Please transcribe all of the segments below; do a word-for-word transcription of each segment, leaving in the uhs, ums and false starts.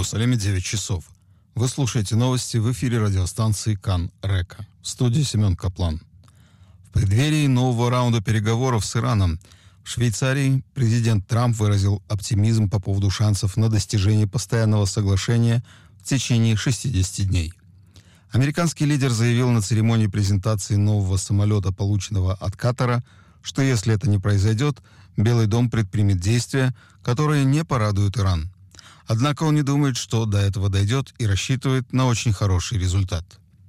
Иерусалиме девять часов. Вы слушаете новости в эфире радиостанции Кан Река. В студии Семен Каплан. В преддверии нового раунда переговоров с Ираном в Швейцарии президент Трамп выразил оптимизм по поводу шансов на достижение постоянного соглашения в течение шестидесяти дней. Американский лидер заявил на церемонии презентации нового самолета, полученного от Катара, что если это не произойдет, Белый дом предпримет действия, которые не порадуют Иран. Однако он не думает, что до этого дойдет, и рассчитывает на очень хороший результат.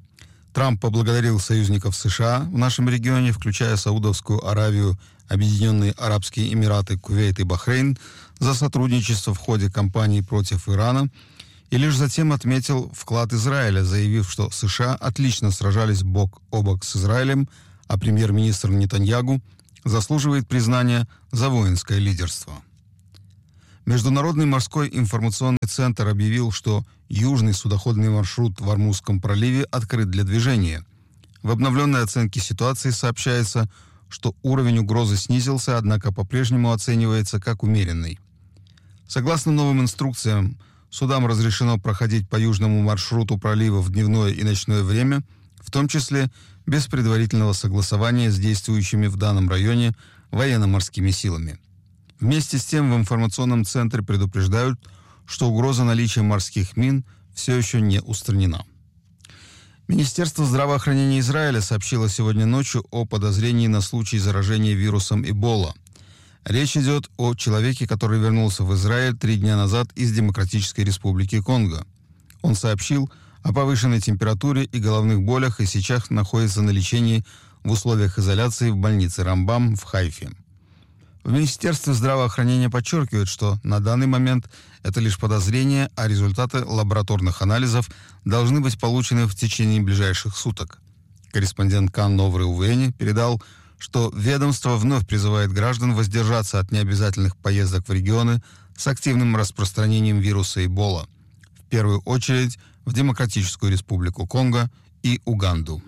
Трамп поблагодарил союзников США в нашем регионе, включая Саудовскую Аравию, Объединенные Арабские Эмираты, Кувейт и Бахрейн, за сотрудничество в ходе кампании против Ирана, и лишь затем отметил вклад Израиля, заявив, что США отлично сражались бок о бок с Израилем, а премьер-министр Нетаньягу заслуживает признания за воинское лидерство. Международный морской информационный центр объявил, что южный судоходный маршрут в Ормузском проливе открыт для движения. В обновленной оценке ситуации сообщается, что уровень угрозы снизился, однако по-прежнему оценивается как умеренный. Согласно новым инструкциям, судам разрешено проходить по южному маршруту пролива в дневное и ночное время, в том числе без предварительного согласования с действующими в данном районе военно-морскими силами. Вместе с тем в информационном центре предупреждают, что угроза наличия морских мин все еще не устранена. Министерство здравоохранения Израиля сообщило сегодня ночью о подозрении на случай заражения вирусом Эбола. Речь идет о человеке, который вернулся в Израиль три дня назад из Демократической Республики Конго. Он сообщил о повышенной температуре и головных болях и сейчас находится на лечении в условиях изоляции в больнице Рамбам в Хайфе. В Министерстве здравоохранения подчеркивают, что на данный момент это лишь подозрение, а результаты лабораторных анализов должны быть получены в течение ближайших суток. Корреспондент Кан Новый УВН передал, что ведомство вновь призывает граждан воздержаться от необязательных поездок в регионы с активным распространением вируса Эбола, в первую очередь в Демократическую Республику Конго и Уганду.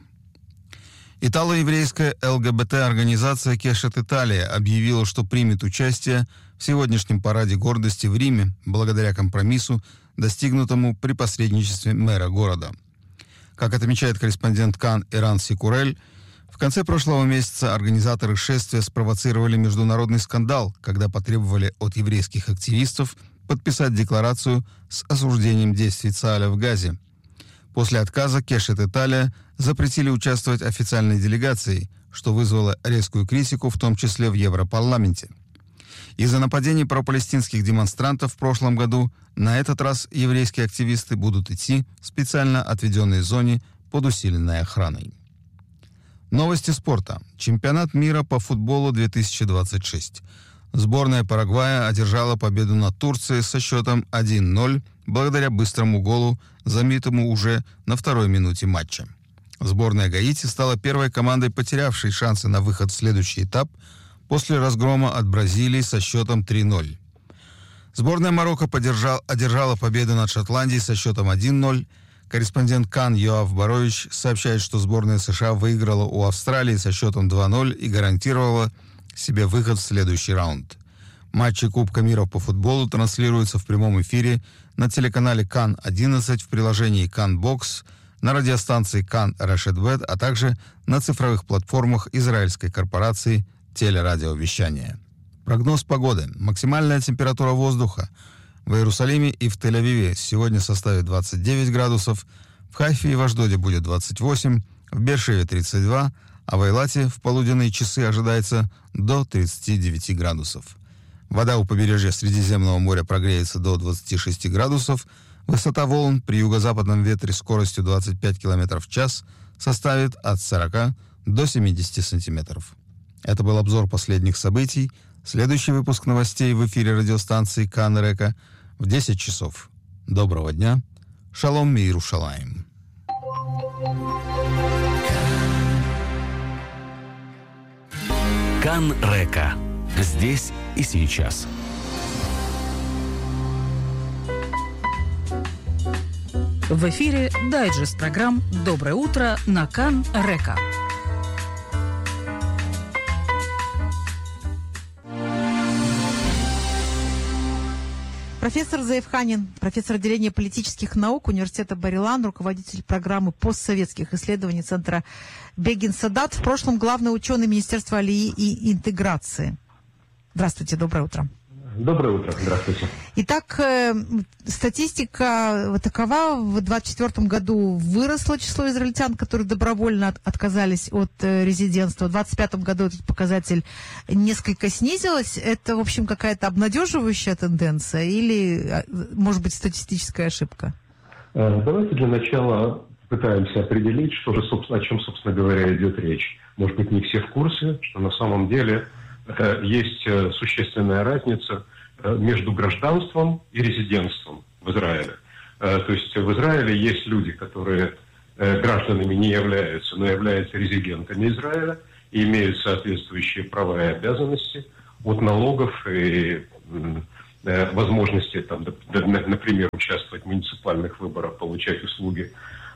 Итало-еврейская ЛГБТ-организация «Кешет Италия» объявила, что примет участие в сегодняшнем параде гордости в Риме благодаря компромиссу, достигнутому при посредничестве мэра города. Как отмечает корреспондент Кан Иран Сикурель, в конце прошлого месяца организаторы шествия спровоцировали международный скандал, когда потребовали от еврейских активистов подписать декларацию с осуждением действий Цааля в Газе. После отказа Кешет Италия запретили участвовать официальной делегацией, что вызвало резкую критику, в том числе в Европарламенте. Из-за нападений пропалестинских демонстрантов в прошлом году на этот раз еврейские активисты будут идти в специально отведенной зоне под усиленной охраной. Новости спорта. Чемпионат мира по футболу две тысячи двадцать шесть. Сборная Парагвая одержала победу над Турцией со счетом один ноль благодаря быстрому голу, забитому уже на второй минуте матча. Сборная Гаити стала первой командой, потерявшей шансы на выход в следующий этап после разгрома от Бразилии со счетом три ноль. Сборная Марокко подержал, одержала победу над Шотландией со счетом один ноль. Корреспондент Кан Йоав Борович сообщает, что сборная США выиграла у Австралии со счетом два ноль и гарантировала себе выход в следующий раунд. Матчи Кубка мира по футболу транслируются в прямом эфире на телеканале Кан одиннадцать, в приложении Кан Бокс, на радиостанции Кан Рашидбет, а также на цифровых платформах израильской корпорации телерадиовещания. Прогноз погоды. Максимальная температура воздуха в Иерусалиме и в Тель-Авиве сегодня составит двадцать девять градусов, в Хайфе и в Ашдоде будет двадцать восемь, в Беэр-Шеве тридцать два, а в Эйлате в полуденные часы ожидается до тридцати девяти градусов. Вода у побережья Средиземного моря прогреется до двадцати шести градусов, высота волн при юго-западном ветре скоростью двадцать пять километров в час составит от сорока до семидесяти сантиметров. Это был обзор последних событий. Следующий выпуск новостей в эфире радиостанции Кан Река в десять часов. Доброго дня. Шалом Миерушалаим. Кан Река. Здесь и сейчас. В эфире дайджест программ «Доброе утро» на Кан Река. Профессор Заифханин, профессор отделения политических наук Университета Бар-Илан, руководитель программы постсоветских исследований Центра Бегин-Садат, в прошлом главный ученый Министерства алии и интеграции. Здравствуйте, доброе утро. Доброе утро, здравствуйте. Итак, э, статистика такова. В двадцать четвёртом году выросло число израильтян, которые добровольно от, отказались от э, резидентства. В двадцать пятом году этот показатель несколько снизилось. Это, в общем, какая-то обнадеживающая тенденция или, может быть, статистическая ошибка? Давайте для начала пытаемся определить, что же, о чем, собственно говоря, идет речь. Может быть, не все в курсе, что на самом деле есть существенная разница между гражданством и резидентством в Израиле. То есть в Израиле есть люди, которые гражданами не являются, но являются резидентами Израиля и имеют соответствующие права и обязанности от налогов и возможности, там, например, участвовать в муниципальных выборах, получать услуги,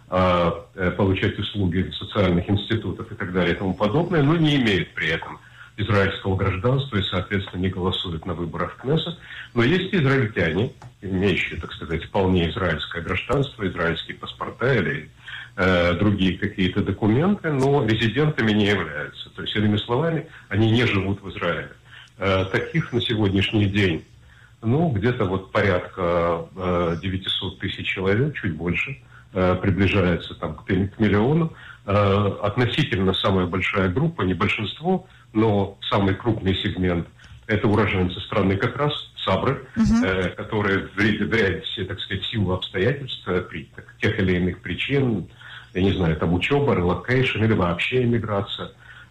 получать услуги социальных институтов и так далее и тому подобное, но не имеют при этом израильского гражданства и, соответственно, не голосуют на выборах в Кнессет. Но есть израильтяне, имеющие, так сказать, вполне израильское гражданство, израильские паспорта или э, другие какие-то документы, но резидентами не являются. То есть, иными словами, они не живут в Израиле. Э, таких на сегодняшний день, ну, где-то вот порядка э, девятьсот тысяч человек, чуть больше, э, приближается там к, к миллиону. Э, относительно самая большая группа, не большинство, но самый крупный сегмент – это уроженцы страны как раз, сабры, uh-huh. э, которые в ряде, так сказать, силу обстоятельств, при так, тех или иных причин, я не знаю, там учеба, релокейшн или вообще иммиграция,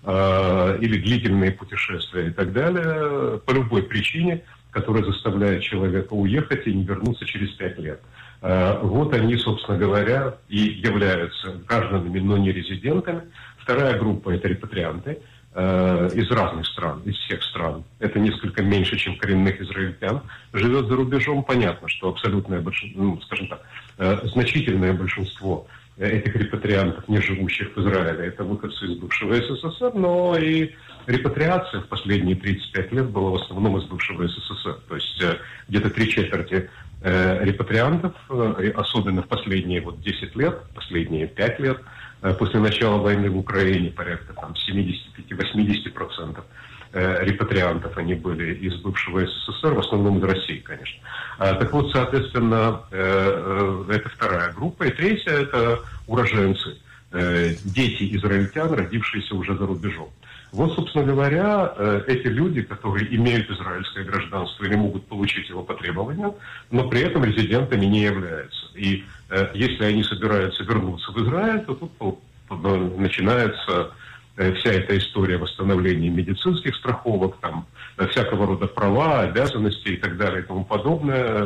э, или длительные путешествия и так далее, по любой причине, которая заставляет человека уехать и не вернуться через пять лет. Э, вот они, собственно говоря, и являются гражданами, но не резидентами. Вторая группа – это репатрианты из разных стран, из всех стран. Это несколько меньше, чем коренных израильтян. Живет за рубежом. Понятно, что абсолютное большинство, ну, скажем так, значительное большинство этих репатриантов, не живущих в Израиле, это выходцы из бывшего СССР, но и репатриация в последние тридцать пять лет была в основном из бывшего СССР. То есть где-то три четверти репатриантов, особенно в последние вот десять лет, последние пять лет, после начала войны в Украине порядка там семьдесят пять - восемьдесят процентов репатриантов, они были из бывшего СССР, в основном из России, конечно. Так вот, соответственно, это вторая группа. И третья – это уроженцы, дети израильтян, родившиеся уже за рубежом. Вот, собственно говоря, эти люди, которые имеют израильское гражданство или могут получить его по требованию, но при этом резидентами не являются. И если они собираются вернуться в Израиль, то тут начинается вся эта история восстановления медицинских страховок, там, всякого рода права, обязанности и так далее и тому подобное.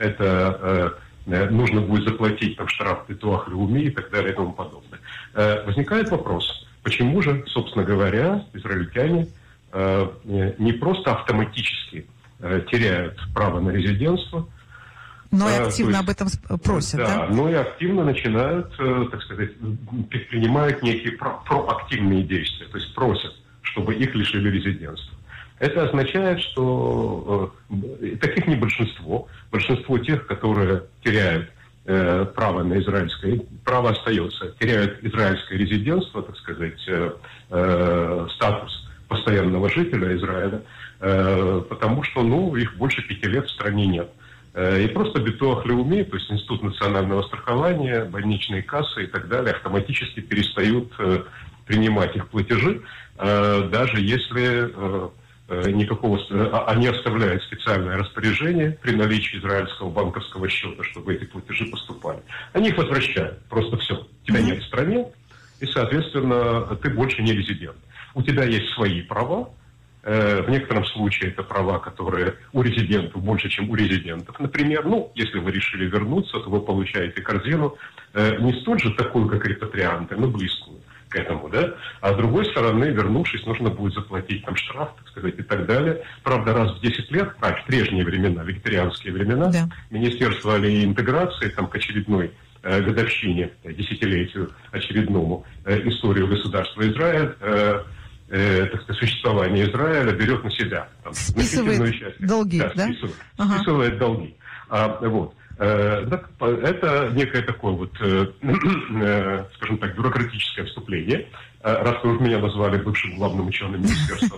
Это э, нужно будет заплатить там, штраф Питуах Леуми и так далее и тому подобное. Э, возникает вопрос, почему же, собственно говоря, израильтяне э, не просто автоматически э, теряют право на резидентство, но и активно об этом просят, да? Да, но и активно начинают, так сказать, предпринимают некие про- проактивные действия, то есть просят, чтобы их лишили резидентства. Это означает, что э, таких не большинство. Большинство тех, которые теряют э, право на израильское, право остается, теряют израильское резидентство, так сказать, э, э, статус постоянного жителя Израиля, э, потому что, ну, их больше пяти лет в стране нет. И просто Битуах Леуми, то есть Институт национального страхования, больничные кассы и так далее, автоматически перестают э, принимать их платежи, э, даже если э, никакого... Э, они оставляют специальное распоряжение при наличии израильского банковского счета, чтобы эти платежи поступали. Они их возвращают. Просто все. Тебя нет в стране, и, соответственно, ты больше не резидент. У тебя есть свои права. В некотором случае это права, которые у резидентов больше, чем у резидентов. Например, ну, если вы решили вернуться, то вы получаете корзину не столь же такую, как репатрианты, но близкую к этому, да. А с другой стороны, вернувшись, нужно будет заплатить там штраф, так сказать, и так далее. Правда, раз в десять лет, а в прежние времена, викторианские времена, да. Министерство алии и интеграции там к очередной э, годовщине, десятилетию очередному э, историю государства Израиль, э, э, так сказать, существование Израиля берет на себя там, списывает часть. долги, да? да? Списывает, ага. списывает долги. Вот. Это некое такое вот, скажем так, бюрократическое вступление. Раз вы меня назвали бывшим главным ученым Министерства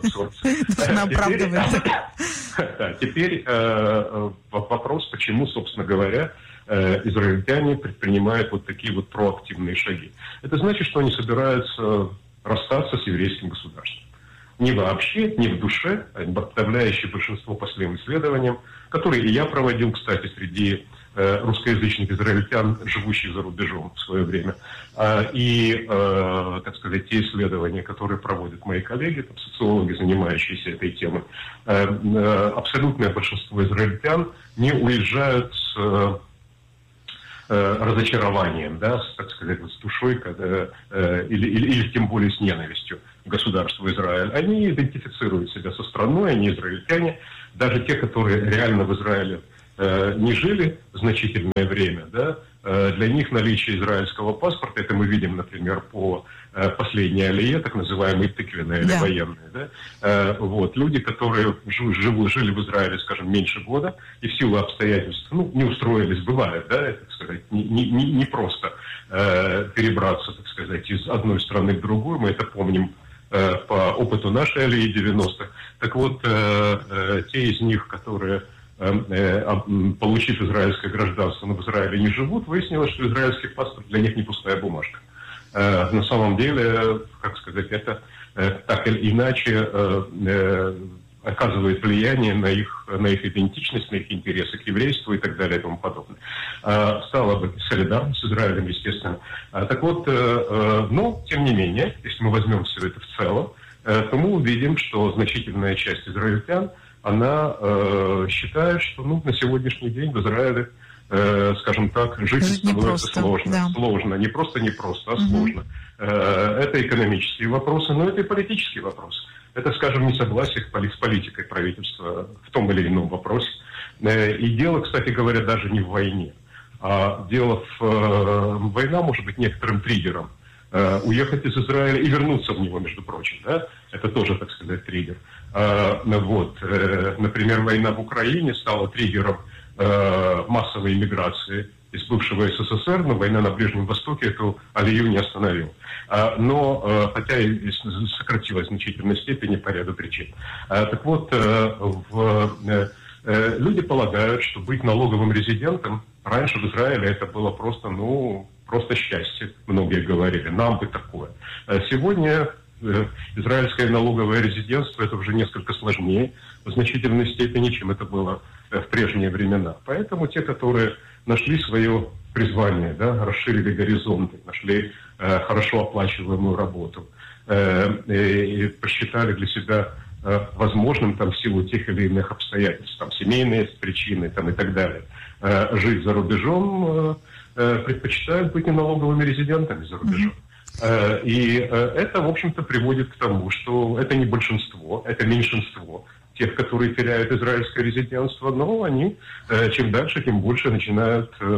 абсорбции. Теперь вопрос, почему, собственно говоря, израильтяне предпринимают вот такие вот проактивные шаги. Это значит, что они собираются расстаться с еврейским государством. Не вообще, не в душе, а подавляющее большинство по своим исследованиям, которые и я проводил, кстати, среди э, русскоязычных израильтян, живущих за рубежом в свое время, э, и, э, так сказать, те исследования, которые проводят мои коллеги, там, социологи, занимающиеся этой темой, э, э, абсолютное большинство израильтян не уезжают с э, э, разочарованием, да, с, так сказать, с душой, когда, э, или, или, или тем более с ненавистью к государству Израиль. Они идентифицируют себя со страной, они израильтяне. Даже те, которые реально в Израиле э, не жили значительное время, да, э, для них наличие израильского паспорта, это мы видим, например, по э, последней алие, так называемой тыквенной или да. военной, да, э, вот, люди, которые жив, жив, жили в Израиле, скажем, меньше года, и в силу обстоятельств, ну, не устроились, бывает, да, так сказать, не, не, не просто э, перебраться, так сказать, из одной страны в другую, мы это помним по опыту нашей алии девяностых. Так вот, э, э, те из них, которые, э, э, получив израильское гражданство, но в Израиле не живут, выяснилось, что израильский паспорт для них не пустая бумажка. Э, на самом деле, как сказать, это э, так или иначе э, э, оказывает влияние на их, на их идентичность, на их интересы к еврейству и так далее и тому подобное. Э, стало бы солидарно с Израилем, естественно. Э, так вот, э, э, но, тем не менее, если мы возьмем все это в целом, э, то мы увидим, что значительная часть израильтян, она э, считает, что ну, на сегодняшний день в Израиле, э, скажем так, жить, жить становится сложно. Да. Сложно. Не просто не просто, а угу. сложно. Э, это экономические вопросы, но это и политические вопросы. Это, скажем, несогласие с политикой правительства в том или ином вопросе. И дело, кстати говоря, даже не в войне. А дело в... Война может быть некоторым триггером. Уехать из Израиля и вернуться в него, между прочим. Да? Это тоже, так сказать, триггер. Вот. Например, война в Украине стала триггером массовой иммиграции из бывшего СССР, но война на Ближнем Востоке эту алию не остановила. Но, хотя и сократилась в значительной степени по ряду причин. Так вот, в, люди полагают, что быть налоговым резидентом раньше в Израиле это было просто, ну, просто счастье, многие говорили, нам бы такое. Сегодня израильское налоговое резидентство это уже несколько сложнее в значительной степени, чем это было в прежние времена. Поэтому те, которые нашли свое призвание, да, расширили горизонты, нашли э, хорошо оплачиваемую работу э, и, и посчитали для себя э, возможным там, в силу тех или иных обстоятельств, там, семейные причины там, и так далее, э, жить за рубежом, э, э, предпочитают быть не налоговыми резидентами за рубежом. Э, и э, это, в общем-то, приводит к тому, что это не большинство, это меньшинство тех, которые теряют израильское резидентство, но они э, чем дальше, тем больше начинают э,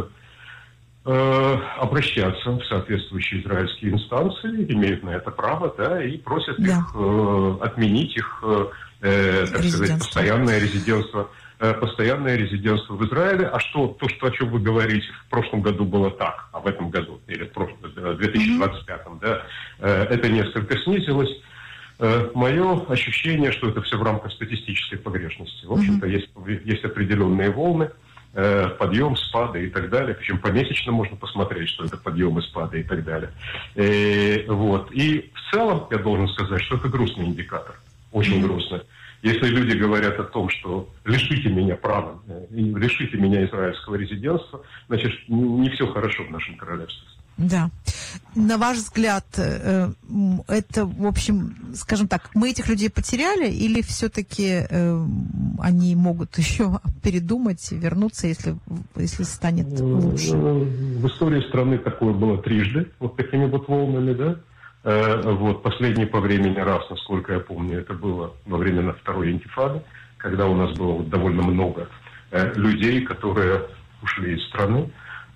э, обращаться в соответствующие израильские инстанции, имеют на это право, да, и просят да. их э, отменить их, э, так сказать, постоянное резидентство, э, постоянное резидентство в Израиле. А что, то, что, о чем вы говорите, в прошлом году было так, а в этом году, или в прошлом, в две тысячи двадцать пятом, mm-hmm. да, э, это несколько снизилось. Мое ощущение, что это все в рамках статистической погрешности. В общем-то, mm-hmm. есть, есть определенные волны, э, подъем, спады и так далее. Причем помесячно можно посмотреть, что это подъемы, спады и так далее. И, вот. И в целом я должен сказать, что это грустный индикатор. Очень mm-hmm. грустно. Если люди говорят о том, что лишите меня права, лишите меня израильского резидентства, значит, не все хорошо в нашем королевстве. Да. На ваш взгляд, это, в общем, скажем так, мы этих людей потеряли или все-таки они могут еще передумать и вернуться, если, если станет лучше? В истории страны такое было трижды, вот такими вот волнами, да? Вот, последний по времени раз, насколько я помню, это было во время второй интифады, когда у нас было довольно много людей, которые ушли из страны.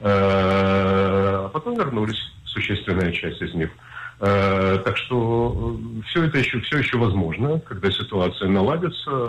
А потом вернулись, существенная часть из них. Так что все это еще, все еще возможно, когда ситуация наладится,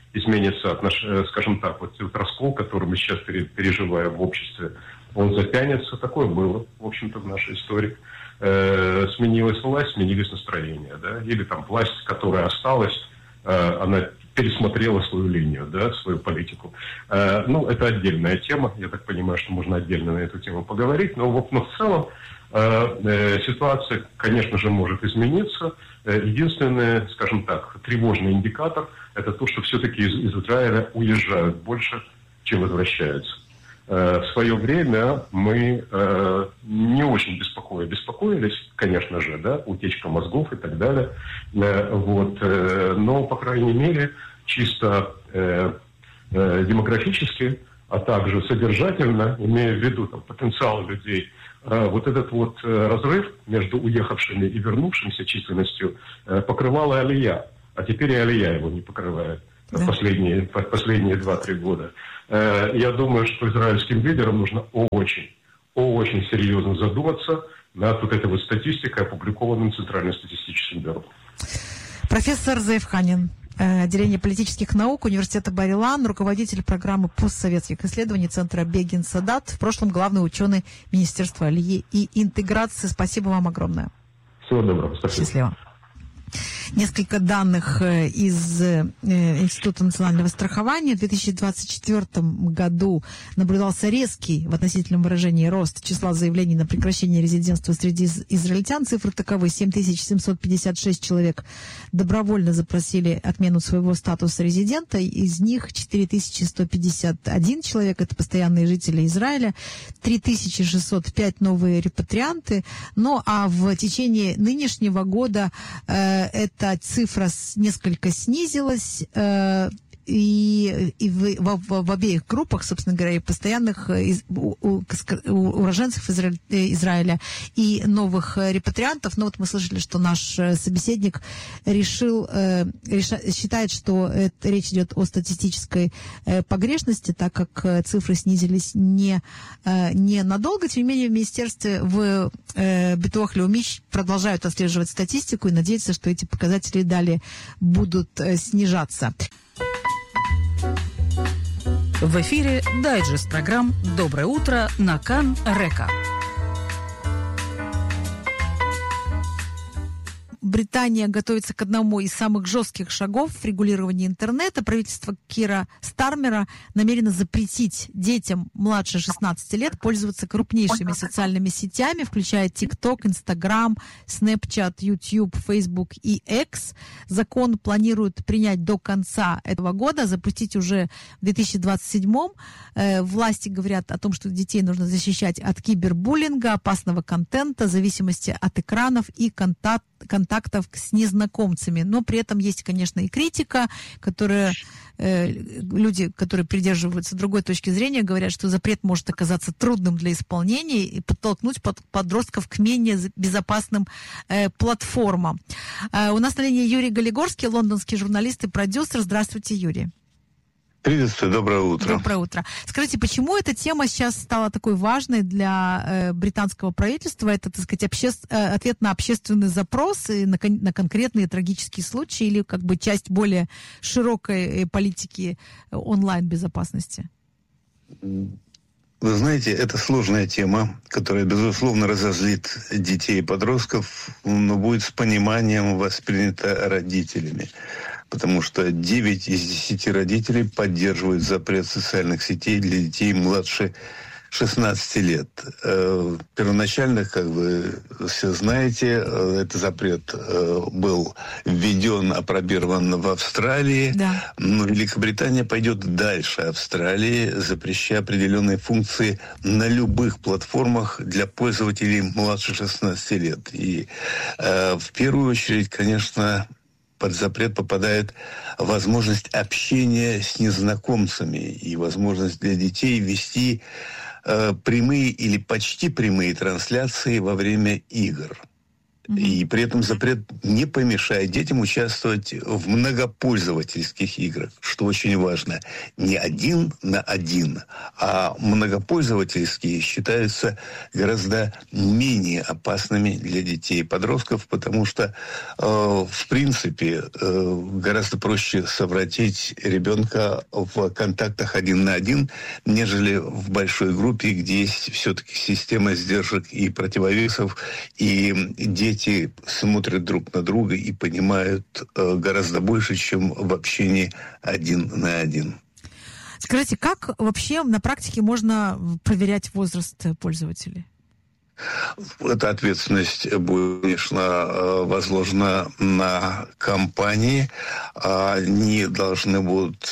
изменится, отнош... скажем так, вот этот раскол, который мы сейчас переживаем в обществе, он затянется. Такое было, в общем-то, в нашей истории. Э, сменилась власть, сменились настроения, да, или там власть, которая осталась, э, она пересмотрела свою линию, да, свою политику. Э, ну, это отдельная тема, я так понимаю, что можно отдельно на эту тему поговорить, но, но в целом э, э, ситуация, конечно же, может измениться. Э, единственный, скажем так, тревожный индикатор – это то, что все-таки из, из Израиля уезжают больше, чем возвращаются. В свое время мы э, не очень беспоко... беспокоились, конечно же, да, утечка мозгов и так далее. Э, вот, э, но, по крайней мере, чисто э, э, демографически, а также содержательно, имея в виду там, потенциал людей, э, вот этот вот э, разрыв между уехавшими и вернувшимися численностью э, покрывала алия, а теперь и алия его не покрывает. Да. Последние, последние два-три года. Я думаю, что израильским лидерам нужно очень, очень серьезно задуматься над вот этой вот статистикой, опубликованной Центральным статистическим бюро. Профессор Зеев Ханин, отделение политических наук Университета Бар-Илан, руководитель программы постсоветских исследований Центра Бегин Садат, в прошлом главный ученый Министерства алии и интеграции. Спасибо вам огромное. Всего доброго. Спасибо. Счастливо. Несколько данных из Института национального страхования. В две тысячи двадцать четвёртом году наблюдался резкий в относительном выражении рост числа заявлений на прекращение резидентства среди израильтян. Цифры таковы: семь тысяч семьсот пятьдесят шесть человек добровольно запросили отмену своего статуса резидента. Из них четыре тысячи сто пятьдесят один человек – это постоянные жители Израиля, три тысячи шестьсот пять новые репатрианты. Ну а в течение нынешнего года э, эта цифра несколько снизилась, э, и, и в, в, в обеих группах, собственно говоря, и постоянных из, у, у, уроженцев Израиль, Израиля и новых репатриантов. Но вот мы слышали, что наш собеседник решил, э, реша, считает, что это, речь идет о статистической э, погрешности, так как цифры снизились не, э, не надолго. Тем не менее, в Министерстве в э, Битуах Леуми продолжают отслеживать статистику и надеются, что эти показатели далее будут э, снижаться. В эфире дайджест программ «Доброе утро» на Кан Река. Британия готовится к одному из самых жестких шагов в регулировании интернета. Правительство Кира Стармера намерено запретить детям младше шестнадцати лет пользоваться крупнейшими социальными сетями, включая TikTok, Instagram, Snapchat, YouTube, Facebook и X. Закон планируют принять до конца этого года, запустить уже в две тысячи двадцать седьмом. Э, власти говорят о том, что детей нужно защищать от кибербуллинга, опасного контента, зависимости от экранов и контакт контактов с незнакомцами. Но при этом есть, конечно, и критика, которая, э, люди, которые придерживаются другой точки зрения, говорят, что запрет может оказаться трудным для исполнения и подтолкнуть под, подростков к менее безопасным э, платформам. Э, у нас на линии Юрий Галигорский, лондонский журналист и продюсер. Здравствуйте, Юрий. Приветствую, доброе утро. Доброе утро. Скажите, почему эта тема сейчас стала такой важной для э, британского правительства? Это, так сказать, обще... э, ответ на общественный запрос и на, кон... на конкретные трагические случаи или как бы часть более широкой политики онлайн-безопасности? Вы знаете, это сложная тема, которая, безусловно, разозлит детей и подростков, но будет с пониманием воспринята родителями. Потому что девять из десяти родителей поддерживают запрет социальных сетей для детей младше шестнадцати лет. Первоначально, как вы все знаете, этот запрет был введен, апробирован в Австралии, да. Но Великобритания пойдет дальше Австралии, запрещая определенные функции на любых платформах для пользователей младше шестнадцати лет. И в первую очередь, конечно, под запрет попадает возможность общения с незнакомцами и возможность для детей вести э, прямые или почти прямые трансляции во время игр. И при этом запрет не помешает детям участвовать в многопользовательских играх, что очень важно. Не один на один, а многопользовательские считаются гораздо менее опасными для детей и подростков, потому что, э, в принципе, э, гораздо проще совратить ребенка в контактах один на один, нежели в большой группе, где есть все-таки система сдержек и противовесов, и дети смотрят друг на друга и понимают э, гораздо больше, чем в общении один на один. Скажите, как вообще на практике можно проверять возраст пользователей? Эта ответственность будет, конечно, возложена на компании. Они должны будут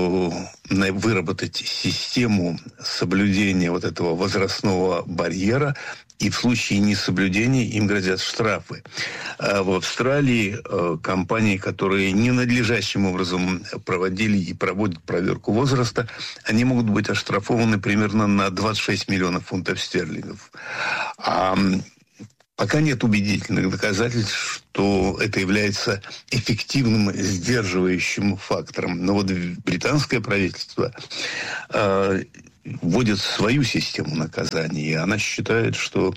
выработать систему соблюдения вот этого возрастного барьера, и в случае несоблюдения им грозят штрафы. В Австралии компании, которые ненадлежащим образом проводили и проводят проверку возраста, они могут быть оштрафованы примерно на двадцать шесть миллионов фунтов стерлингов. А пока нет убедительных доказательств, что это является эффективным сдерживающим фактором. Но вот британское правительство э, вводит свою систему наказаний, и она считает, что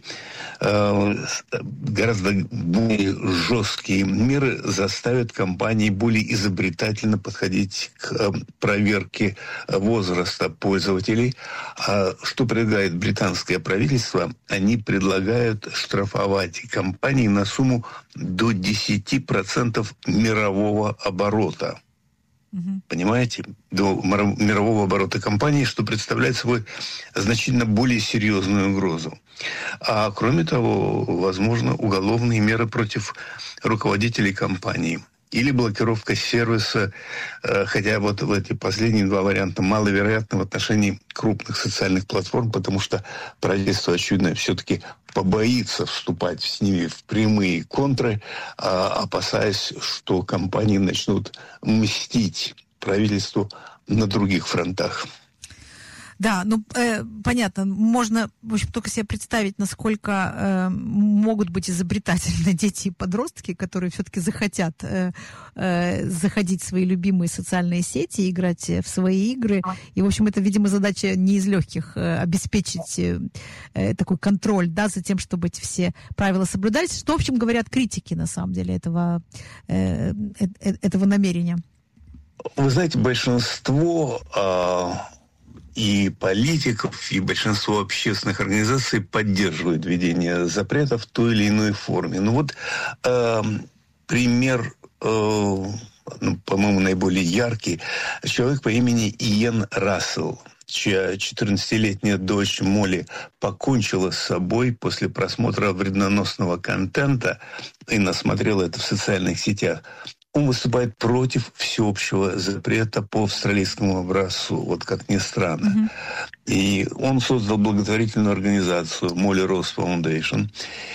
э, гораздо более жесткие меры заставят компании более изобретательно подходить к э, проверке возраста пользователей. А что предлагает британское правительство? Они предлагают штрафовать компании на сумму до десять процентов мирового оборота. Понимаете? До мирового оборота компании, что представляет собой значительно более серьезную угрозу. А кроме того, возможно, уголовные меры против руководителей компании или блокировка сервиса, хотя вот в эти последние два варианта маловероятны в отношении крупных социальных платформ, потому что правительство, очевидно, все-таки побоится вступать с ними в прямые контры, опасаясь, что компании начнут мстить правительству на других фронтах. Да, ну, э, понятно, можно, в общем, только себе представить, насколько э, могут быть изобретательны дети и подростки, которые все-таки захотят э, э, заходить в свои любимые социальные сети, играть в свои игры. И, в общем, это, видимо, задача не из легких, э, обеспечить э, э, такой контроль, да, за тем, чтобы эти все правила соблюдались. Что, в общем, говорят критики, на самом деле, этого, э, э, этого намерения? Вы знаете, большинство... Э... и политиков, и большинство общественных организаций поддерживают введение запрета в той или иной форме. Ну вот э, пример, э, ну, по-моему, наиболее яркий. Человек по имени Иэн Рассел, чья четырнадцатилетняя дочь Молли покончила с собой после просмотра вредоносного контента и насмотрела это в социальных сетях. Он выступает против всеобщего запрета по австралийскому образцу, вот как ни странно. Mm-hmm. И он создал благотворительную организацию Molly Rose Foundation.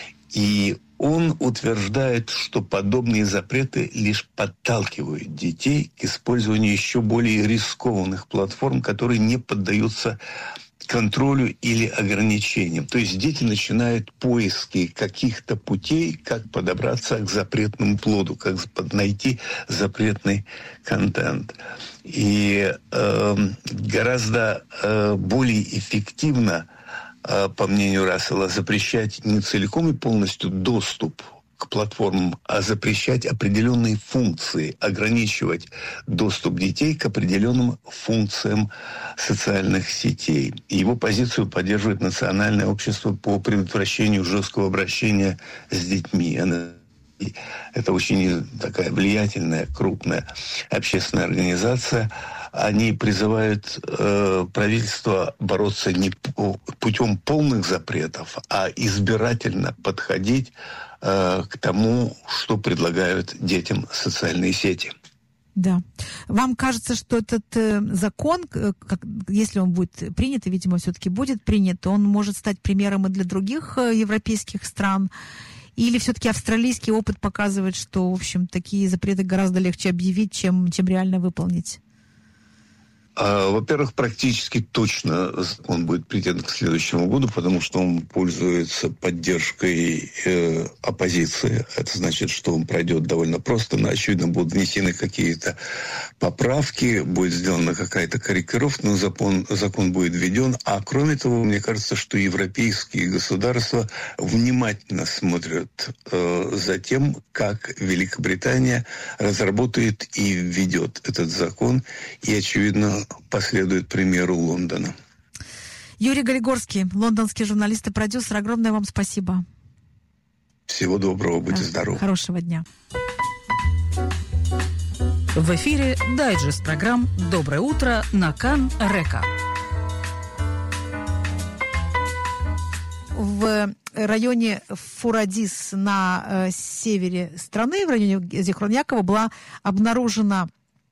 И он утверждает, что подобные запреты лишь подталкивают детей к использованию еще более рискованных платформ, которые не поддаются контролю или ограничениям. То есть дети начинают поиски каких-то путей, как подобраться к запретному плоду, как найти запретный контент. И э, гораздо э, более эффективно, э, по мнению Рассела, запрещать не целиком и полностью доступ к платформам, а запрещать определенные функции, ограничивать доступ детей к определенным функциям социальных сетей. И его позицию поддерживает Национальное общество по предотвращению жесткого обращения с детьми. Это очень такая влиятельная, крупная общественная организация. Они призывают э, правительство бороться не путем полных запретов, а избирательно подходить э, к тому, что предлагают детям социальные сети. Да. Вам кажется, что этот э, закон, э, как, если он будет принят, и, видимо, все-таки будет принят, он может стать примером и для других э, европейских стран? Или все-таки австралийский опыт показывает, что, в общем, такие запреты гораздо легче объявить, чем, чем реально выполнить? Во-первых, практически точно закон будет принят к следующему году, потому что он пользуется поддержкой э, оппозиции. Это значит, что он пройдет довольно просто. Но, очевидно, будут внесены какие-то поправки, будет сделана какая-то корректировка, но закон, закон будет введен. А кроме того, мне кажется, что европейские государства внимательно смотрят э, за тем, как Великобритания разработает и введет этот закон. И, очевидно, последует примеру Лондона. Юрий Григорский, лондонский журналист и продюсер, огромное вам спасибо. Всего доброго, будьте да, здоровы. Хорошего дня. В эфире дайджест программ «Доброе утро» на Кан Река. В районе Фурадис на э, севере страны, в районе Зихрон-Якова, была обнаружена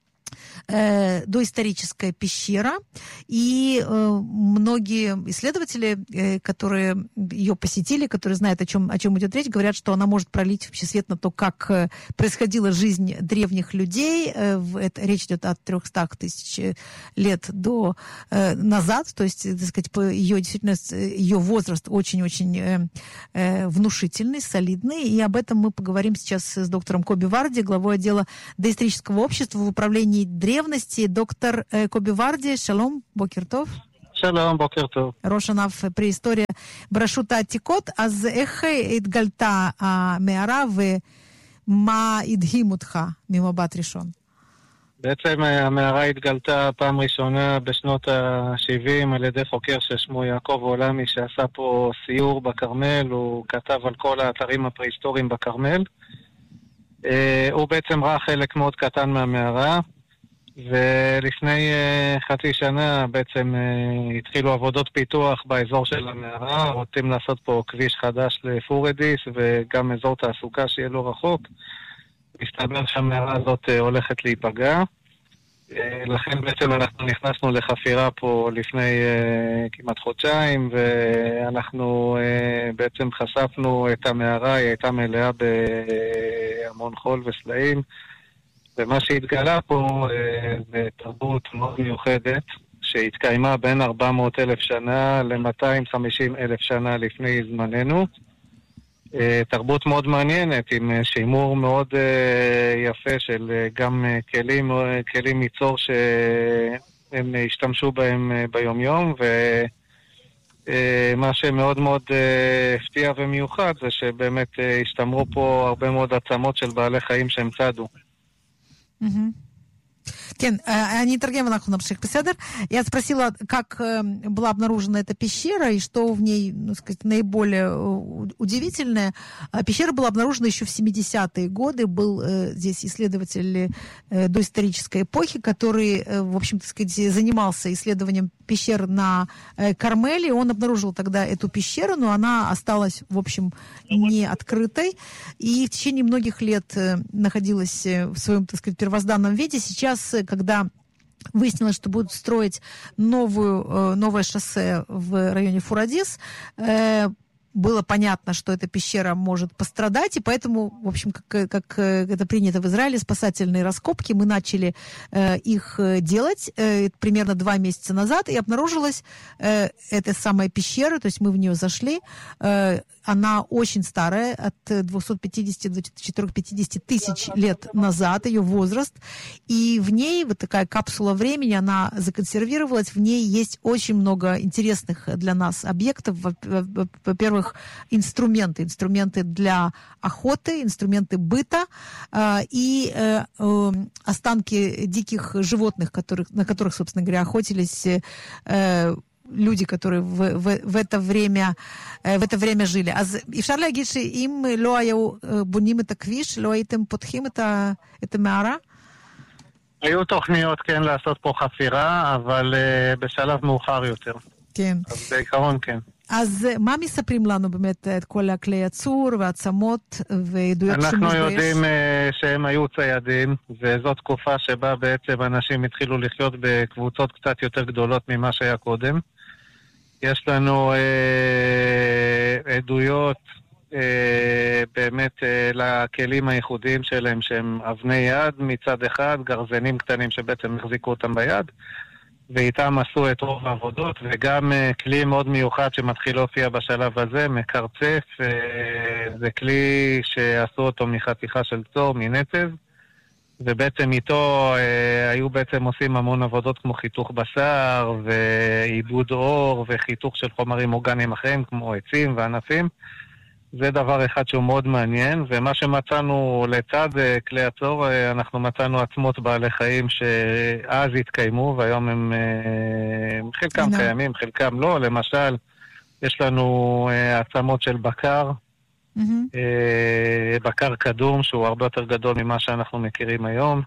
Э, доисторическая пещера, и э, многие исследователи, э, которые ее посетили, которые знают, о чем, о чем идет речь, говорят, что она может пролить вообще свет на то, как э, происходила жизнь древних людей. Э, в, это, речь идет от трехсот тысяч лет до э, назад, то есть, так сказать, по ее, действительно, ее возраст очень-очень э, э, внушительный, солидный, и об этом мы поговорим сейчас с доктором Коби Варди, главой отдела доисторического общества в управлении древности. Доктор Коби Варди, шалом, бокер тов. שלום, בוקר טוב. ראש ענף פרה-היסטוריה ברשות העתיקות, אז איך התגלתה המערה ומה הדהים אותך ממבט ראשון? בעצם המערה התגלתה פעם ראשונה בשנות ה-שבעים על ידי חוקר ששמו יעקב עולמי שעשה פה סיור בכרמל, הוא כתב על כל האתרים הפרה-היסטוריים בכרמל. הוא בעצם ראה חלק מאוד קטן מהמערה, ולפני uh, חצי שנה בעצם uh, התחילו עבודות פיתוח באזור של המערה, רוצים לעשות פה כביש חדש לפורדיס וגם אזור תעסוקה שיהיה לא רחוק. מסתבר שהמערה הזאת uh, הולכת להיפגע, uh, לכן בעצם אנחנו נכנסנו לחפירה פה לפני uh, כמעט חודשיים, ואנחנו uh, בעצם חשפנו את המערה, היא הייתה מלאה בהמון חול וסלעים, ומה שהתגלה פה זה תרבות מאוד מיוחדת שהתקיימה בין ארבע מאות אלף שנה ל-מאתיים וחמישים אלף שנה לפני זמננו. תרבות מאוד מעניינת עם שימור מאוד יפה של גם כלים, כלים ייצור שהם השתמשו בהם ביום יום, ומה שמאוד מאוד הפתיע ומיוחד זה שבאמת השתמרו פה הרבה מאוד עצמות של בעלי חיים שהם צדו. Кен, они торгем нахуй на пших песедер. Я спросила, как была обнаружена эта пещера и что в ней, ну, сказать, наиболее удивительное. Пещера была обнаружена еще в семидесятые годы. Был э, здесь исследователь э, доисторической эпохи, который, э, в общем, так сказать, занимался исследованием пещер на э, Кармеле. Он обнаружил тогда эту пещеру, но она осталась, в общем, не открытой. И в течение многих лет э, находилась в своем, так сказать, первозданном виде. Сейчас, когда выяснилось, что будут строить новую, новое шоссе в районе Фурадис, было понятно, что эта пещера может пострадать, и поэтому, в общем, как, как это принято в Израиле, спасательные раскопки, мы начали э, их делать э, примерно два месяца назад, и обнаружилась э, эта самая пещера, то есть мы в нее зашли, э, она очень старая, от двухсот пятидесяти до четырехсот пятидесяти тысяч лет назад, ее возраст, и в ней вот такая капсула времени, она законсервировалась, в ней есть очень много интересных для нас объектов. Во-первых, инструменты, инструменты для охоты, инструменты быта э, и э, э, останки диких животных, которых, на которых, собственно говоря, охотились э, люди, которые в, в, в это время в это время жили. אז אפשר להגיד שאם לא היו בונים את הכביש, לא הייתם פותחים את ה, את המערה? היו תוכניות כן לעשות פה חפירה, אבל uh, בשלב מאוחר יותר. כן. אז בעיקרון כן. אז מה מספרים לנו באמת את כל הכלי הצור והעצמות ועדויות שימוש באש? אנחנו יודעים uh, שהם היו ציידים, וזו תקופה שבה בעצם אנשים התחילו לחיות בקבוצות קצת יותר גדולות ממה שהיה קודם. יש לנו אה, עדויות אה, באמת אה, לכלים הייחודיים שלהם, שהם אבני יד מצד אחד, גרזנים קטנים שבעצם החזיקו אותם ביד, ואיתם עשו את רוב העבודות, וגם כלי מאוד מיוחד שמתחיל להופיע בשלב הזה, מקרצף, זה כלי שעשו אותו מחתיכה של צור, מנצב, ובעצם איתו היו בעצם עושים המון עבודות כמו חיתוך בשר, ועיבוד אור, וחיתוך של חומרים אורגניים אחרים, כמו עצים וענפים. זה דבר אחד שהוא מאוד מעניין, ומה שמצאנו לצד כלי הצור, אנחנו מצאנו עצמות בעלי חיים שאז התקיימו, והיום הם חלקם no. קיימים, חלקם לא. למשל, יש לנו עצמות של בקר, mm-hmm. בקר קדום, שהוא הרבה יותר גדול ממה שאנחנו מכירים היום.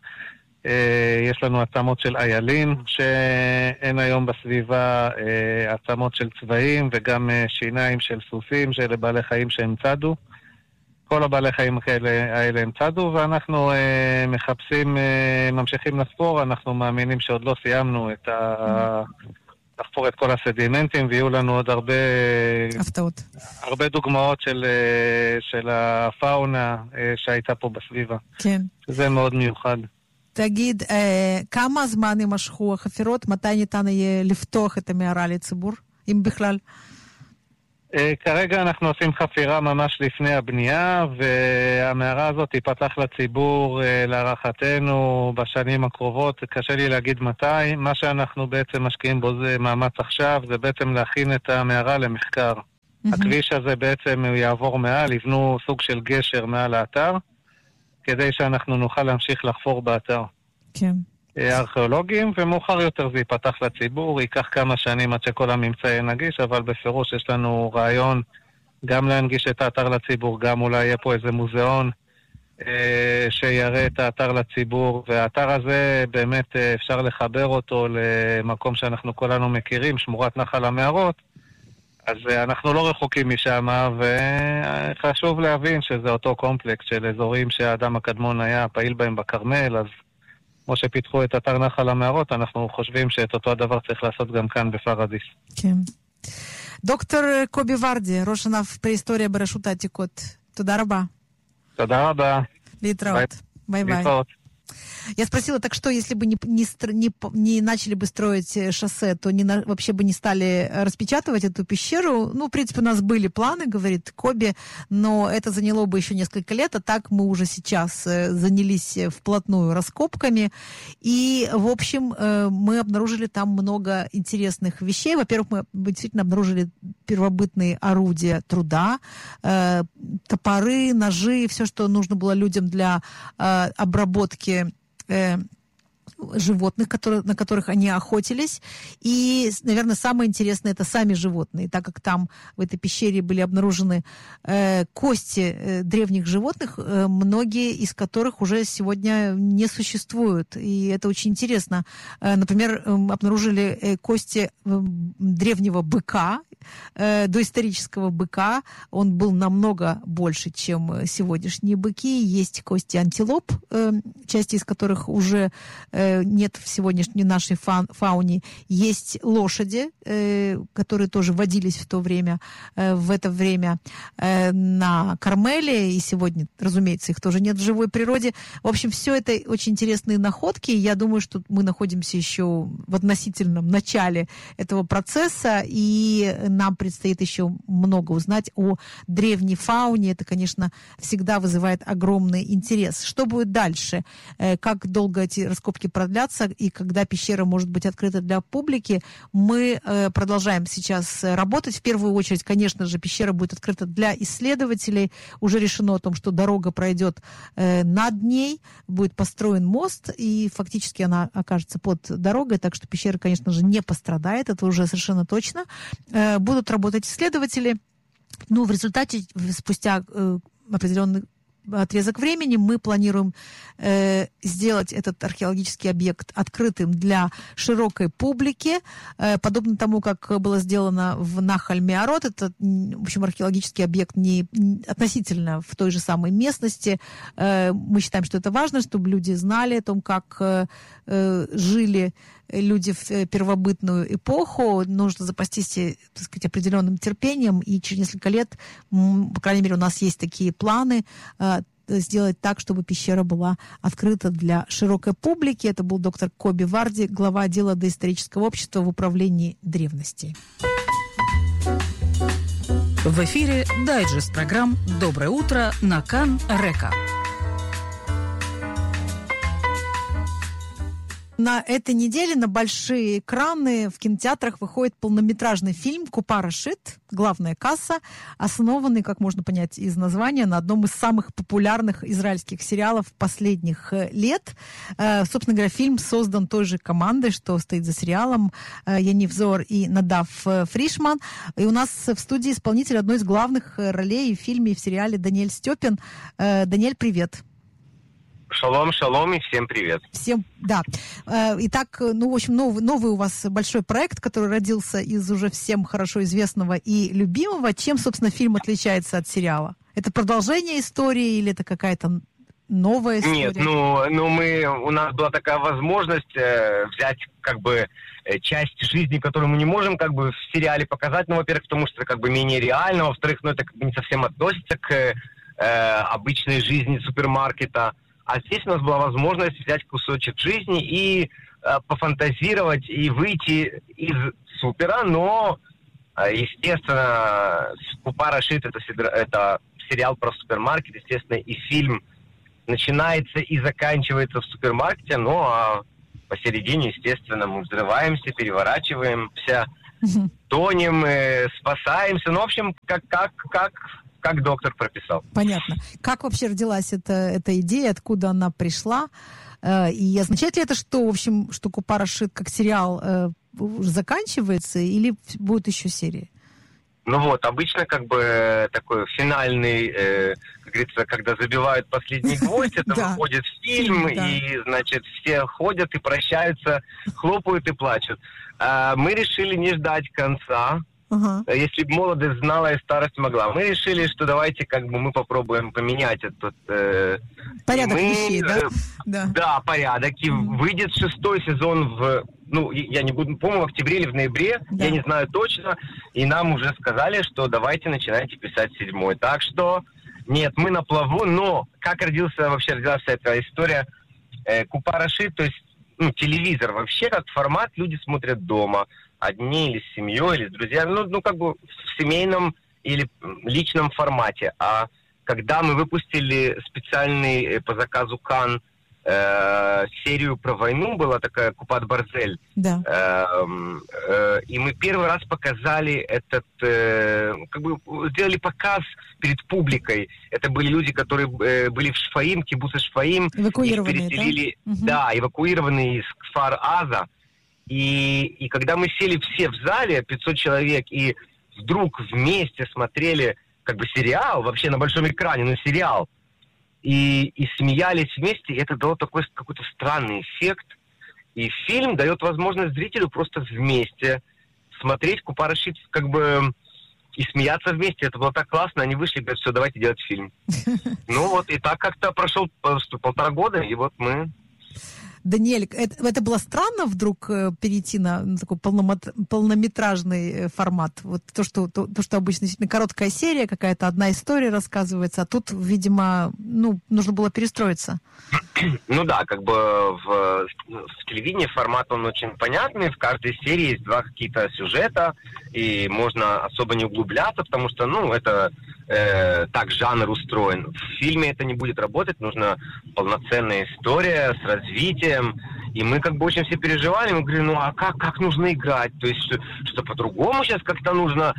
יש לנו עצמות של איילים שאין היום בסביבה, עצמות של צבעים וגם שיניים של סוסים, שאלה בעלי חיים שהם צדו. כל הבעלי חיים האלה הם צדו, ואנחנו מחפשים, ממשיכים לחפור. אנחנו מאמינים שעוד לא סיימנו את ה... לחפור את כל הסדימנטים, ויהיו לנו עוד הרבה... הפתעות. הרבה דוגמאות של, של הפאונה שהייתה פה בסביבה. כן. זה מאוד מיוחד. תגיד, אה, כמה זמן יימשכו החפירות? מתי ניתן יהיה לפתוח את המערה לציבור, אם בכלל? אה, כרגע אנחנו עושים חפירה ממש לפני הבנייה, והמערה הזאת תיפתח לציבור אה, להערכתנו בשנים הקרובות. קשה לי להגיד מתי. מה שאנחנו בעצם משקיעים בו זה מאמץ עכשיו, זה בעצם להכין את המערה למחקר. Mm-hmm. הכביש הזה בעצם יעבור מעל, יבנו סוג של גשר מעל האתר, כדי שאנחנו נוכל להמשיך לחפור באתר. כן. ארכיאולוגים, ומאוחר יותר זה ייפתח לציבור, ייקח כמה שנים עד שכל הממצא יהיה נגיש, אבל בפירוש יש לנו רעיון גם להנגיש את האתר לציבור, גם אולי יהיה פה איזה מוזיאון אה, שיראה את האתר לציבור, והאתר הזה באמת אה, אפשר לחבר אותו למקום שאנחנו כולנו מכירים, שמורת נחל המערות, אז אנחנו לא רחוקים משם, וחשוב להבין שזה אותו קומפלקס של אזורים שהאדם הקדמון היה פעיל בהם בכרמל, אז כמו שפיתחו את אתר נחל המערות, אנחנו חושבים שאת אותו הדבר צריך לעשות גם כאן בפרדיס. כן. דוקטור קובי ורדי, ראש ענף פרה-היסטוריה ברשות העתיקות, תודה רבה. תודה רבה. להתראות. ביי-ביי. להתראות. Я спросила, так что, если бы не, не, не, не начали бы строить шоссе, то не, вообще бы не стали распечатывать эту пещеру? Ну, в принципе, у нас были планы, говорит Коби, но это заняло бы еще несколько лет, а так мы уже сейчас занялись вплотную раскопками. И, в общем, мы обнаружили там много интересных вещей. Во-первых, мы действительно обнаружили первобытные орудия труда, топоры, ножи, все, что нужно было людям для обработки животных, которые, на которых они охотились. И, наверное, самое интересное — это сами животные, так как там в этой пещере были обнаружены э, кости э, древних животных, э, многие из которых уже сегодня не существуют. И это очень интересно. Э, например, э, обнаружили э, кости э, древнего быка, э, доисторического быка. Он был намного больше, чем сегодняшние быки. Есть кости антилоп, э, части из которых уже э, нет в сегодняшней нашей фа- фауне. Есть лошади, э, которые тоже водились в то время, э, в это время э, на Кармеле, и сегодня, разумеется, их тоже нет в живой природе. В общем, все это очень интересные находки. Я думаю, что мы находимся еще в относительном начале этого процесса, и нам предстоит еще много узнать о древней фауне. Это, конечно, всегда вызывает огромный интерес. Что будет дальше? Э, как долго эти раскопки продлятся и когда пещера может быть открыта для публики, мы э, продолжаем сейчас работать. В первую очередь, конечно же, пещера будет открыта для исследователей. Уже решено о том, что дорога пройдет э, над ней, будет построен мост, и фактически она окажется под дорогой, так что пещера, конечно же, не пострадает, это уже совершенно точно. Э, будут работать исследователи. Ну, в результате, спустя э, определенный отрезок времени мы планируем э, сделать этот археологический объект открытым для широкой публики, э, подобно тому, как было сделано в Нахаль-Меарот. Это, в общем, археологический объект не, не относительно в той же самой местности. Э, мы считаем, что это важно, чтобы люди знали о том, как э, э, жили люди в первобытную эпоху. Нужно запастись, так сказать, определенным терпением, и через несколько лет, по крайней мере, у нас есть такие планы, сделать так, чтобы пещера была открыта для широкой публики. Это был доктор Коби Варди, глава отдела доисторического общества в управлении древностей. В эфире дайджест программ «Доброе утро» на Кан Река. На этой неделе на большие экраны в кинотеатрах выходит полнометражный фильм «Купа Рашид. Главная касса», основанный, как можно понять из названия, на одном из самых популярных израильских сериалов последних лет. Собственно говоря, фильм создан той же командой, что стоит за сериалом, Янив Зор и Надав Фришман. И у нас в студии исполнитель одной из главных ролей в фильме и в сериале Даниэль Степин. Даниэль, привет. Шалом, шалом и всем привет. Всем, да. Итак, ну, в общем, новый, новый у вас большой проект, который родился из уже всем хорошо известного и любимого. Чем, собственно, фильм отличается от сериала? Это продолжение истории или это какая-то новая история? Нет, ну, ну мы, у нас была такая возможность э, взять как бы э, часть жизни, которую мы не можем как бы в сериале показать. Ну, во-первых, потому что это как бы менее реально. Во-вторых, ну, это как бы не совсем относится к э, обычной жизни супермаркета. А здесь у нас была возможность взять кусочек жизни и э, пофантазировать, и выйти из супера, но, э, естественно, «Купа Рашид» это, это сериал про супермаркет, естественно, и фильм начинается и заканчивается в супермаркете, ну, а посередине, естественно, мы взрываемся, переворачиваемся, тонем, э, спасаемся, ну, в общем, как, как, как... как доктор прописал. Понятно. Как вообще родилась эта, эта идея, откуда она пришла? И означает ли это, что, в общем, что «Купа Рашид» как сериал уже заканчивается или будут еще серии? Ну вот, обычно как бы такой финальный, э, как говорится, когда забивают последний гвоздь, это выходит фильм, и, значит, все ходят и прощаются, хлопают и плачут. Мы решили не ждать конца. Uh-huh. Если бы молодость знала и старость могла. Мы решили, что давайте как бы мы попробуем поменять этот... Э, порядок мы, вещей, да? Э, да? Да, порядок. И uh-huh. выйдет шестой сезон в... Ну, я не буду, по-моему, в октябре или в ноябре, да. Я не знаю точно. И нам уже сказали, что давайте начинайте писать седьмой. Так что, нет, мы на плаву, но как родился вообще, родилась вся эта история э, «Купа Рашид», то есть ну, телевизор вообще как формат люди смотрят дома. Одни или с семьей, или с друзьями, ну, ну, как бы в семейном или личном формате. А когда мы выпустили специальный по заказу Кан э, серию про войну, была такая «Купат Барзель», да. э, э, и мы первый раз показали этот, э, как бы сделали показ перед публикой. Это были люди, которые э, были в Шфаим, кибуце Шфаим. Эвакуированные, их переселили, да? Угу. Да, эвакуированные из Кфар-Аза. И, и когда мы сели все в зале, пятьсот человек, и вдруг вместе смотрели как бы сериал, вообще на большом экране, но сериал, и, и смеялись вместе, это дало такой какой-то странный эффект. И фильм дает возможность зрителю просто вместе смотреть «Купа Рашид», как бы и смеяться вместе. Это было так классно. Они вышли и говорят, все, давайте делать фильм. Ну вот, и так как-то прошел полтора года, и вот мы... Даниэль, это, это было странно вдруг э, перейти на, на такой полномат, полнометражный э, формат? Вот то что, то, то, что обычно действительно короткая серия, какая-то одна история рассказывается, а тут, видимо, ну, нужно было перестроиться. Ну да, как бы в, в телевидении формат он очень понятный, в каждой серии есть два какие-то сюжета, и можно особо не углубляться, потому что, ну, это э, так жанр устроен. В фильме это не будет работать, нужна полноценная история с развитием, и мы как бы очень все переживали, мы говорили, ну а как, как нужно играть, то есть что, что по-другому сейчас как-то нужно,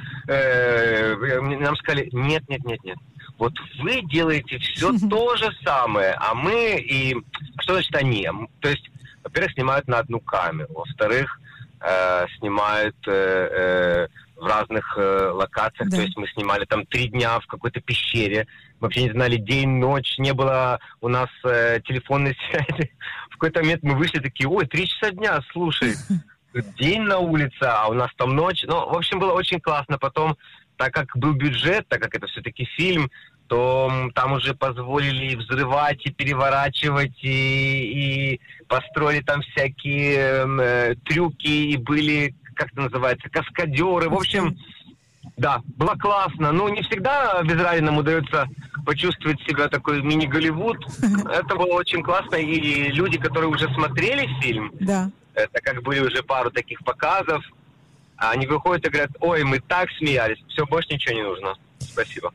э, нам сказали, нет, нет, нет, нет. Вот вы делаете все то же самое, а мы и... Что значит они? То есть, во-первых, снимают на одну камеру, во-вторых, э, снимают э, э, в разных э, локациях. Да. То есть мы снимали там три дня в какой-то пещере, вообще не знали день, ночь, не было у нас э, телефонной связи. В какой-то момент мы вышли такие, ой, три часа дня, слушай, день на улице, а у нас там ночь. Ну, в общем, было очень классно. Потом, так как был бюджет, так как это все-таки фильм, то там уже позволили взрывать и переворачивать, и, и построили там всякие э, трюки, и были, как это называется, каскадеры. В общем, да, было классно. Ну, не всегда в Израиле нам удается почувствовать себя такой мини-Голливуд. Это было очень классно. И люди, которые уже смотрели фильм, да. это как были уже пару таких показов, они выходят и говорят: ой, мы так смеялись, все, больше ничего не нужно. Спасибо.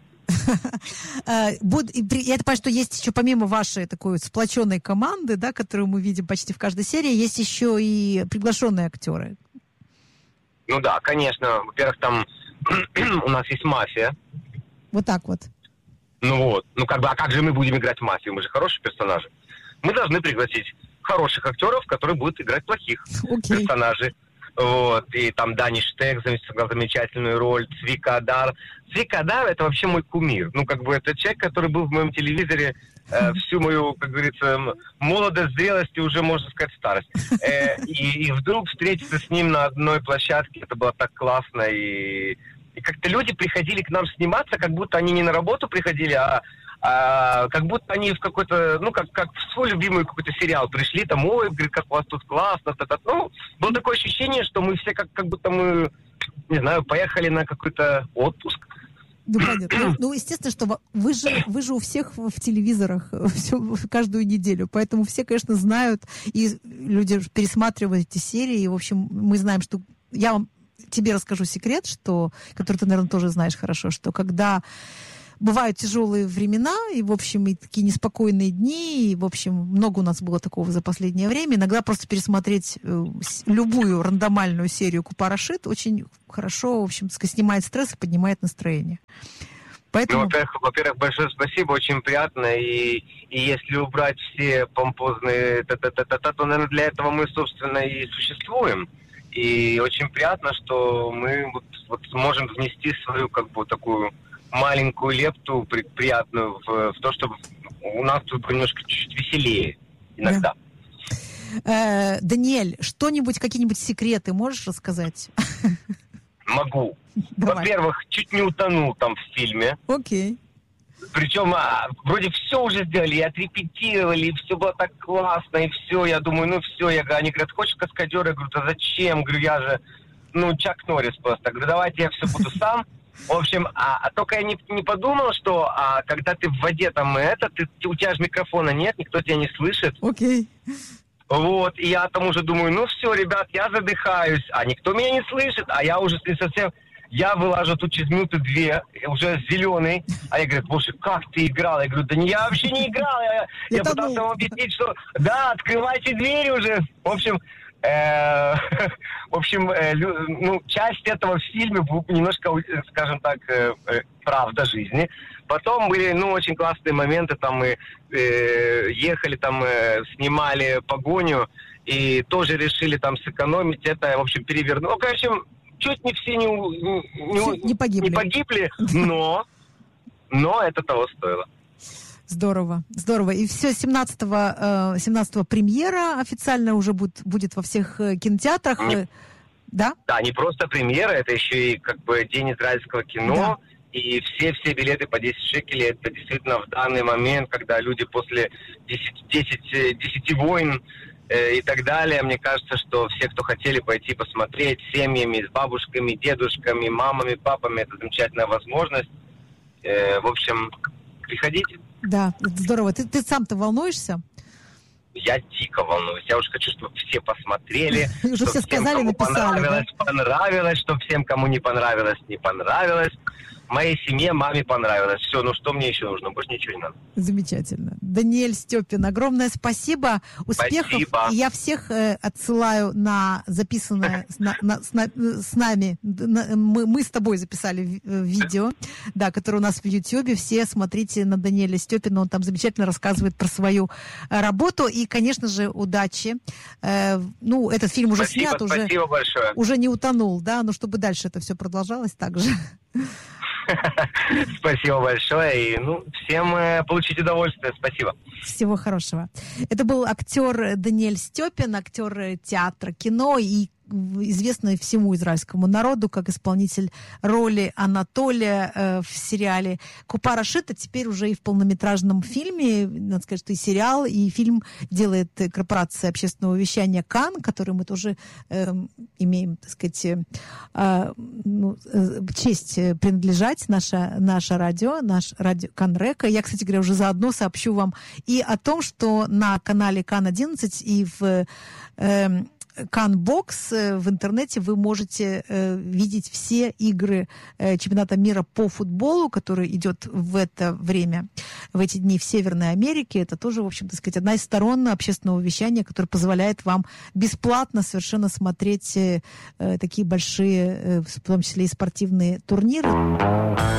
Я понимаю, что есть еще помимо вашей такой сплоченной команды, да, которую мы видим почти в каждой серии, есть еще и приглашенные актеры. Ну да, конечно. Во-первых, там у нас есть мафия. Вот так вот. Ну вот. Ну как бы, а как же мы будем играть мафию? Мы же хорошие персонажи. Мы должны пригласить хороших актеров, которые будут играть плохих okay. персонажей. Вот. И там Дани Штек сыграл замечательную роль, Цвика Адар. Цвика Адар — это вообще мой кумир. Ну, как бы, это человек, который был в моем телевизоре э, всю мою, как говорится, молодость, зрелость и уже, можно сказать, старость. Э, и, и вдруг встретиться с ним на одной площадке, это было так классно. И, и как-то люди приходили к нам сниматься, как будто они не на работу приходили, а А, как будто они в какой-то, ну, как, как в свой любимый какой-то сериал пришли, там, ой, говорит, как у вас тут классно, та-та. Ну, было такое ощущение, что мы все как, как будто мы, не знаю, поехали на какой-то отпуск. Ну, понятно. Ну, ну, естественно, что вы же, вы же у всех в телевизорах все, каждую неделю, поэтому все, конечно, знают, и люди пересматривают эти серии, и, в общем, мы знаем, что... Я вам, тебе расскажу секрет, что, который ты, наверное, тоже знаешь хорошо, что когда... Бывают тяжелые времена, и, в общем, и такие неспокойные дни, и, в общем, много у нас было такого за последнее время. Иногда просто пересмотреть э, любую рандомальную серию Купа-Рашид очень хорошо, в общем, снимает стресс и поднимает настроение. Поэтому... Ну, во-первых, во-первых, большое спасибо, очень приятно, и, и если убрать все помпозные та-та-та-та, то, наверное, для этого мы, собственно, и существуем. И очень приятно, что мы вот, вот можем внести свою, как бы, такую... маленькую лепту при, приятную в, в то, чтобы у нас тут немножко чуть-чуть веселее иногда. Да. Э, Даниэль, что-нибудь, какие-нибудь секреты можешь рассказать? Могу. Давай. Во-первых, чуть не утонул там в фильме. Окей. Причем а, вроде все уже сделали, и отрепетировали, и все было так классно, и все. Я думаю, ну все. Я, они говорят, хочешь каскадера? Я говорю, да зачем? Говорю, я же, ну, Чак Норрис просто. Я говорю, давайте я все буду сам. В общем, а, а только я не, не подумал, что а, когда ты в воде там это, ты, ты, у тебя же микрофона нет, никто тебя не слышит. Окей. Вот, и я там уже думаю, ну все, ребят, я задыхаюсь, а никто меня не слышит, а я уже не совсем... Я вылажу тут через минуты две, уже зеленый, а я говорю, боже, как ты играл? Я говорю, да не, я вообще не играл, я, я пытался вам объяснить, что да, открывайте двери уже. В общем... В общем, ну, часть этого в фильме немножко, скажем так, правда жизни. Потом были, ну, очень классные моменты, там мы ехали, там снимали погоню, и тоже решили там сэкономить это, в общем, перевернуть. Ну, в общем, чуть не все не, не, не погибли, не погибли но, но это того стоило. Здорово, здорово. И все, семнадцатого, семнадцатого премьера официально уже будет, будет во всех кинотеатрах. Не, да? Да, не просто премьера, это еще и как бы День израильского кино. Да. И все-все билеты по десять шекелей, это действительно в данный момент, когда люди после десяти войн э, и так далее, мне кажется, что все, кто хотели пойти посмотреть с семьями, с бабушками, дедушками, мамами, папами, это замечательная возможность. Э, в общем, приходите. Да, здорово. Ты, ты сам-то волнуешься? Я дико волнуюсь. Я уже хочу, чтобы все посмотрели. Уже все сказали, написали. Понравилось, понравилось, чтобы всем, кому не понравилось, не понравилось. Моей семье, маме понравилось. Все, ну что мне еще нужно? Больше ничего не надо. Замечательно. Даниэль Степин, огромное спасибо. Успехов. Спасибо. Я всех э, отсылаю на записанное с, на, на, с, на, с нами. На, мы, мы с тобой записали ви- видео, да, которое у нас в Ютьюбе. Все смотрите на Даниэля Степина. Он там замечательно рассказывает про свою э, работу. И, конечно же, удачи. Э, ну, этот фильм уже спасибо, снят. Уже, спасибо большое. Уже не утонул, да, но чтобы дальше это все продолжалось так же. Спасибо большое. И, ну, всем э, получить удовольствие. Спасибо. Всего хорошего. Это был актер Даниэль Степин, актер театра, кино и известный всему израильскому народу как исполнитель роли Анатолия э, в сериале «Купа Рашид», а теперь уже и в полнометражном фильме, надо сказать, что и сериал, и фильм делает корпорация общественного вещания «Кан», который мы тоже э, имеем, так сказать, э, ну, э, честь принадлежать, наше, наше радио, наш радио Кан Река. Я, кстати говоря, уже заодно сообщу вам и о том, что на канале Кан одиннадцать и в э, Канбокс в интернете вы можете э, видеть все игры э, чемпионата мира по футболу, который идет в это время, в эти дни в Северной Америке. Это тоже, в общем, так сказать, одна из сторон общественного вещания, которая позволяет вам бесплатно совершенно смотреть э, такие большие, э, в том числе и спортивные турниры.